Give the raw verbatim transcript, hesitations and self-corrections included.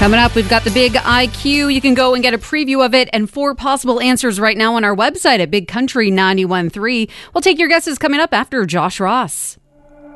Coming up, we've got the Big I Q. You can go and get a preview of it and four possible answers right now on our website at Big Country nine one three. We'll take your guesses coming up after Josh Ross.